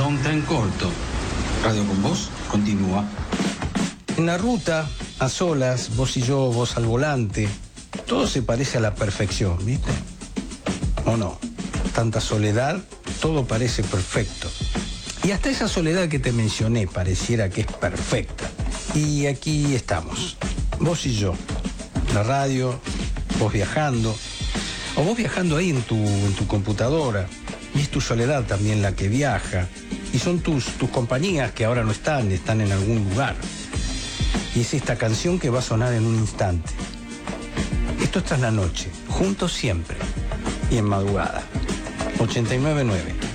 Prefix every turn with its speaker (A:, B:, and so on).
A: horizonte en corto. Radio con Vos continúa.
B: En la ruta, a solas, vos y yo, vos al volante, todo se parece a la perfección, ¿viste? ¿O no? Tanta soledad, todo parece perfecto. Y hasta esa soledad que te mencioné pareciera que es perfecta. Y aquí estamos, vos y yo, la radio, vos viajando, o vos viajando ahí en tu computadora, y es tu soledad también la que viaja, y son tus compañías que ahora no están en algún lugar. Y es esta canción que va a sonar en un instante. Esto está en la noche, juntos siempre, y en madrugada. 89.9.